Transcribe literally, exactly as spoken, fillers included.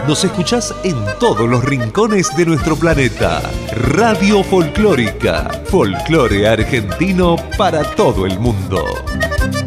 Nos escuchás en todos los rincones de nuestro planeta. Radio Folclórica, folclore argentino para todo el mundo.